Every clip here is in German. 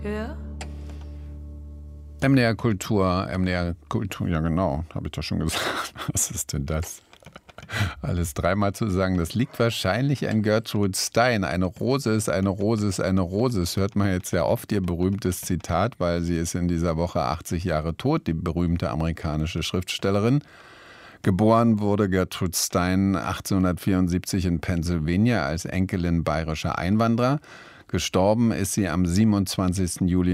Ja? MDR Kultur, ja genau, habe ich doch schon gesagt. Was ist denn das? Alles dreimal zu sagen, das liegt wahrscheinlich an Gertrude Stein. Eine Rose ist eine Rose ist eine Rose. Das hört man jetzt sehr oft, ihr berühmtes Zitat, weil sie ist in dieser Woche 80 Jahre tot, die berühmte amerikanische Schriftstellerin. Geboren wurde Gertrude Stein 1874 in Pennsylvania als Enkelin bayerischer Einwanderer. Gestorben ist sie am 27. Juli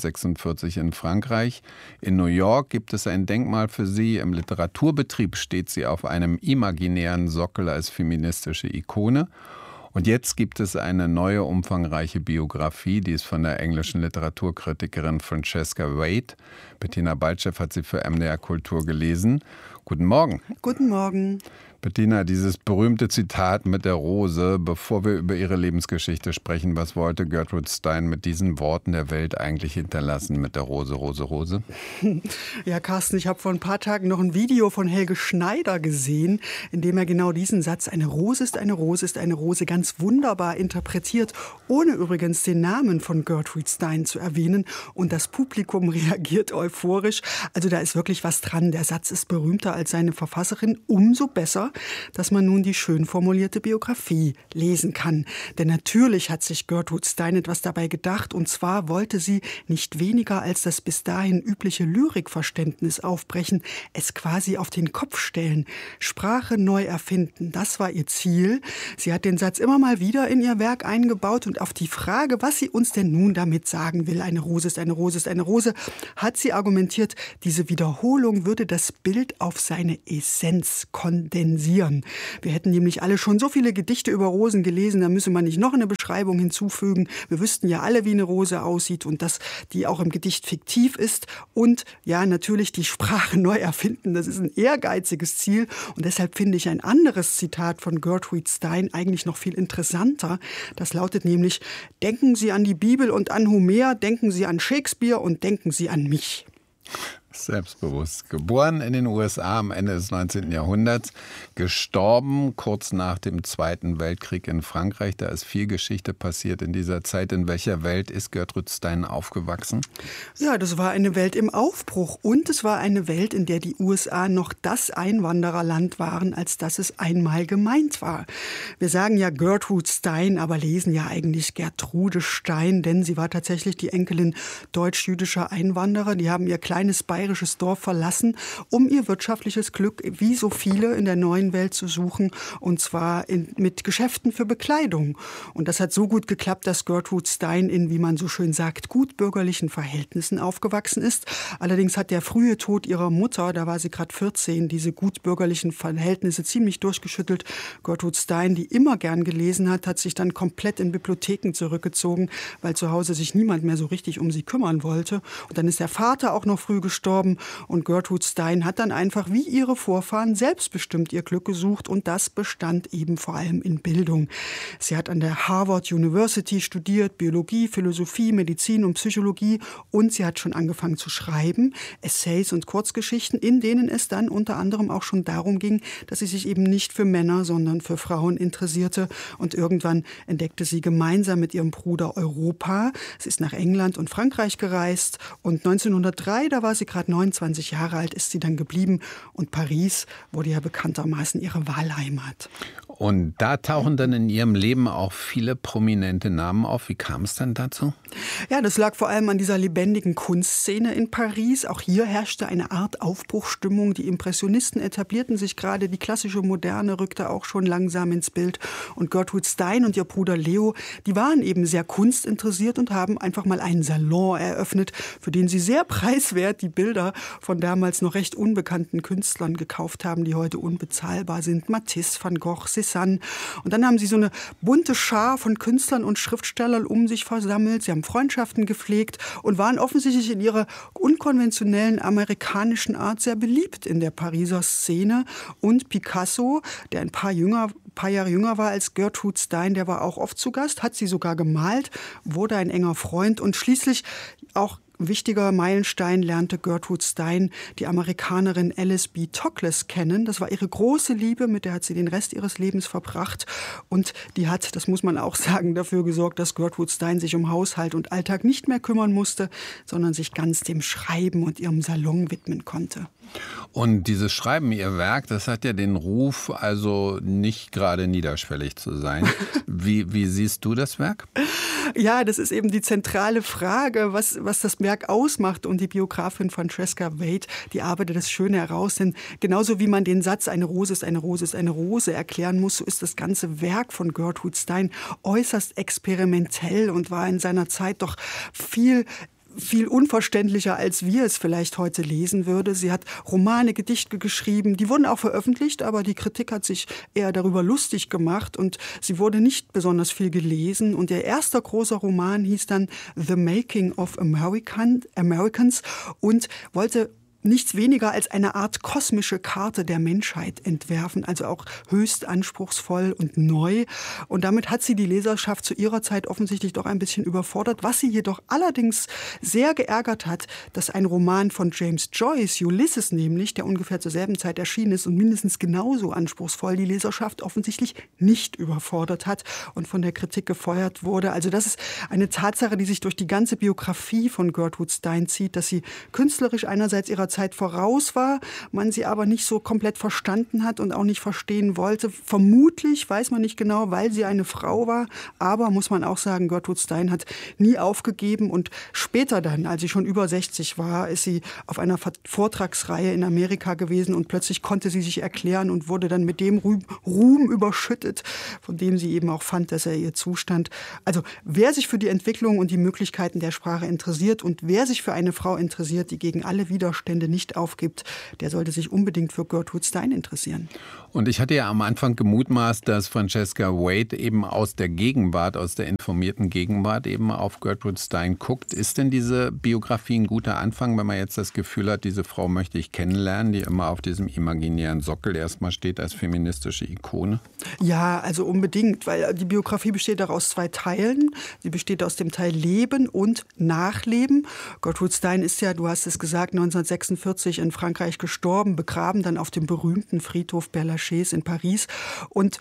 1946 in Frankreich. In New York gibt es ein Denkmal für sie. Im Literaturbetrieb steht sie auf einem imaginären Sockel als feministische Ikone. Und jetzt gibt es eine neue, umfangreiche Biografie, die ist von der englischen Literaturkritikerin Francesca Wade. Bettina Baltschew hat sie für MDR Kultur gelesen. Guten Morgen. Guten Morgen. Bettina, dieses berühmte Zitat mit der Rose, bevor wir über ihre Lebensgeschichte sprechen, was wollte Gertrude Stein mit diesen Worten der Welt eigentlich hinterlassen mit der Rose, Rose, Rose? Ja, Carsten, ich habe vor ein paar Tagen noch ein Video von Helge Schneider gesehen, in dem er genau diesen Satz, eine Rose ist eine Rose ist eine Rose, ganz wunderbar interpretiert, ohne übrigens den Namen von Gertrude Stein zu erwähnen. Und das Publikum reagiert euphorisch. Also da ist wirklich was dran. Der Satz ist berühmter als seine Verfasserin. Umso besser, dass man nun die schön formulierte Biografie lesen kann. Denn natürlich hat sich Gertrude Stein etwas dabei gedacht. Und zwar wollte sie nicht weniger als das bis dahin übliche Lyrikverständnis aufbrechen, es quasi auf den Kopf stellen, Sprache neu erfinden. Das war ihr Ziel. Sie hat den Satz immer mal wieder in ihr Werk eingebaut und auf die Frage, was sie uns denn nun damit sagen will, eine Rose ist eine Rose ist eine Rose, hat sie argumentiert, diese Wiederholung würde das Bild auf seine Essenz kondensieren. Wir hätten nämlich alle schon so viele Gedichte über Rosen gelesen, da müsse man nicht noch eine Beschreibung hinzufügen. Wir wüssten ja alle, wie eine Rose aussieht und dass die auch im Gedicht fiktiv ist und ja, natürlich die Sprache neu erfinden. Das ist ein ehrgeiziges Ziel und deshalb finde ich ein anderes Zitat von Gertrude Stein eigentlich noch viel interessanter. Das lautet nämlich, denken Sie an die Bibel und an Homer, denken Sie an Shakespeare und denken Sie an mich. Selbstbewusst. Geboren in den USA am Ende des 19. Jahrhunderts, gestorben kurz nach dem Zweiten Weltkrieg in Frankreich. Da ist viel Geschichte passiert in dieser Zeit. In welcher Welt ist Gertrude Stein aufgewachsen? Ja, das war eine Welt im Aufbruch und es war eine Welt, in der die USA noch das Einwandererland waren, als das es einmal gemeint war. Wir sagen ja Gertrude Stein, aber lesen ja eigentlich Gertrude Stein, denn sie war tatsächlich die Enkelin deutsch-jüdischer Einwanderer. Die haben ihr kleines bayerisches Dorf verlassen, um ihr wirtschaftliches Glück, wie so viele in der neuen Welt, zu suchen, und zwar mit Geschäften für Bekleidung. Und das hat so gut geklappt, dass Gertrude Stein in, wie man so schön sagt, gutbürgerlichen Verhältnissen aufgewachsen ist. Allerdings hat der frühe Tod ihrer Mutter, da war sie gerade 14, diese gutbürgerlichen Verhältnisse ziemlich durchgeschüttelt. Gertrude Stein, die immer gern gelesen hat sich dann komplett in Bibliotheken zurückgezogen, weil zu Hause sich niemand mehr so richtig um sie kümmern wollte. Und dann ist der Vater auch noch früh gestorben und Gertrude Stein hat dann einfach wie ihre Vorfahren selbstbestimmt ihr Glück gesucht und das bestand eben vor allem in Bildung. Sie hat an der Harvard University studiert, Biologie, Philosophie, Medizin und Psychologie und sie hat schon angefangen zu schreiben, Essays und Kurzgeschichten, in denen es dann unter anderem auch schon darum ging, dass sie sich eben nicht für Männer, sondern für Frauen interessierte und irgendwann entdeckte sie gemeinsam mit ihrem Bruder Europa. Sie ist nach England und Frankreich gereist und 1903, da war sie gerade 29 Jahre alt, ist sie dann geblieben und Paris wurde ja bekanntermaßen ihre Wahlheimat. Und da tauchen dann in ihrem Leben auch viele prominente Namen auf. Wie kam es denn dazu? Ja, das lag vor allem an dieser lebendigen Kunstszene in Paris. Auch hier herrschte eine Art Aufbruchsstimmung. Die Impressionisten etablierten sich gerade, die klassische Moderne rückte auch schon langsam ins Bild. Und Gertrude Stein und ihr Bruder Leo, die waren eben sehr kunstinteressiert und haben einfach mal einen Salon eröffnet, für den sie sehr preiswert die Bilder von damals noch recht unbekannten Künstlern gekauft haben, die heute unbezahlbar sind. Matisse, Van Gogh, Cézanne. Und dann haben sie so eine bunte Schar von Künstlern und Schriftstellern um sich versammelt. Sie haben Freundschaften gepflegt und waren offensichtlich in ihrer unkonventionellen amerikanischen Art sehr beliebt in der Pariser Szene. Und Picasso, der ein paar Jahre jünger war als Gertrude Stein, der war auch oft zu Gast, hat sie sogar gemalt, wurde ein enger Freund und schließlich auch Ein wichtiger Meilenstein lernte Gertrude Stein die Amerikanerin Alice B. Toklas kennen. Das war ihre große Liebe, mit der hat sie den Rest ihres Lebens verbracht. Und die hat, das muss man auch sagen, dafür gesorgt, dass Gertrude Stein sich um Haushalt und Alltag nicht mehr kümmern musste, sondern sich ganz dem Schreiben und ihrem Salon widmen konnte. Und dieses Schreiben, Ihr Werk, das hat ja den Ruf, also nicht gerade niederschwellig zu sein. Wie siehst du das Werk? Ja, das ist eben die zentrale Frage, was das Werk ausmacht. Und die Biografin Francesca Wade, die arbeitet das Schöne heraus. Denn genauso wie man den Satz, eine Rose ist eine Rose ist eine Rose erklären muss, so ist das ganze Werk von Gertrude Stein äußerst experimentell und war in seiner Zeit doch viel unverständlicher, als wir es vielleicht heute lesen würde. Sie hat Romane, Gedichte geschrieben, die wurden auch veröffentlicht, aber die Kritik hat sich eher darüber lustig gemacht und sie wurde nicht besonders viel gelesen. Und ihr erster großer Roman hieß dann The Making of Americans und wollte nichts weniger als eine Art kosmische Karte der Menschheit entwerfen, also auch höchst anspruchsvoll und neu. Und damit hat sie die Leserschaft zu ihrer Zeit offensichtlich doch ein bisschen überfordert. Was sie jedoch allerdings sehr geärgert hat, dass ein Roman von James Joyce, Ulysses nämlich, der ungefähr zur selben Zeit erschienen ist und mindestens genauso anspruchsvoll, die Leserschaft offensichtlich nicht überfordert hat und von der Kritik gefeuert wurde. Also das ist eine Tatsache, die sich durch die ganze Biografie von Gertrude Stein zieht, dass sie künstlerisch einerseits ihrer Zeit voraus war, man sie aber nicht so komplett verstanden hat und auch nicht verstehen wollte. Vermutlich, weiß man nicht genau, weil sie eine Frau war, aber muss man auch sagen, Gertrude Stein hat nie aufgegeben und später dann, als sie schon über 60 war, ist sie auf einer Vortragsreihe in Amerika gewesen und plötzlich konnte sie sich erklären und wurde dann mit dem Ruhm überschüttet, von dem sie eben auch fand, dass er ihr zustand. Also wer sich für die Entwicklung und die Möglichkeiten der Sprache interessiert und wer sich für eine Frau interessiert, die gegen alle Widerstände nicht aufgibt, der sollte sich unbedingt für Gertrude Stein interessieren. Und ich hatte ja am Anfang gemutmaßt, dass Francesca Wade eben aus der Gegenwart, aus der informierten Gegenwart eben auf Gertrude Stein guckt. Ist denn diese Biografie ein guter Anfang, wenn man jetzt das Gefühl hat, diese Frau möchte ich kennenlernen, die immer auf diesem imaginären Sockel erstmal steht als feministische Ikone? Ja, also unbedingt, weil die Biografie besteht auch aus 2 Teilen. Sie besteht aus dem Teil Leben und Nachleben. Gertrude Stein ist ja, du hast es gesagt, 1946 in Frankreich gestorben, begraben dann auf dem berühmten Friedhof Père Lachaise in Paris. Und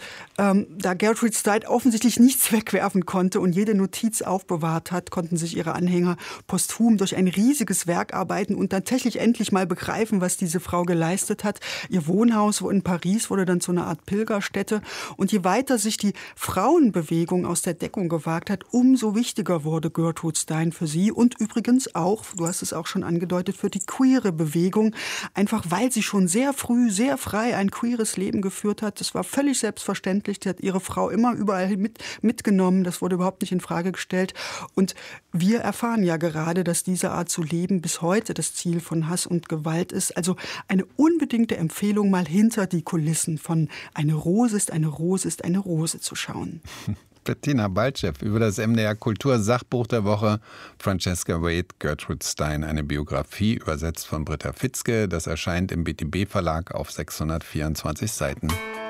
da Gertrude Stein offensichtlich nichts wegwerfen konnte und jede Notiz aufbewahrt hat, konnten sich ihre Anhänger posthum durch ein riesiges Werk arbeiten und tatsächlich endlich mal begreifen, was diese Frau geleistet hat. Ihr Wohnhaus in Paris wurde dann zu einer Art Pilgerstätte. Und je weiter sich die Frauenbewegung aus der Deckung gewagt hat, umso wichtiger wurde Gertrude Stein für sie und übrigens auch, du hast es auch schon angedeutet, für die queere Bewegung, einfach weil sie schon sehr früh, sehr frei ein queeres Leben geführt hat. Das war völlig selbstverständlich. Die hat ihre Frau immer überall mitgenommen. Das wurde überhaupt nicht in Frage gestellt. Und wir erfahren ja gerade, dass diese Art zu leben bis heute das Ziel von Hass und Gewalt ist. Also eine unbedingte Empfehlung, mal hinter die Kulissen von Eine Rose ist eine Rose ist eine Rose zu schauen. Bettina Baltschew über das MDR Kultur Sachbuch der Woche. Francesca Wade, Gertrude Stein, eine Biografie, übersetzt von Britta Fitzke. Das erscheint im BTB Verlag auf 624 Seiten.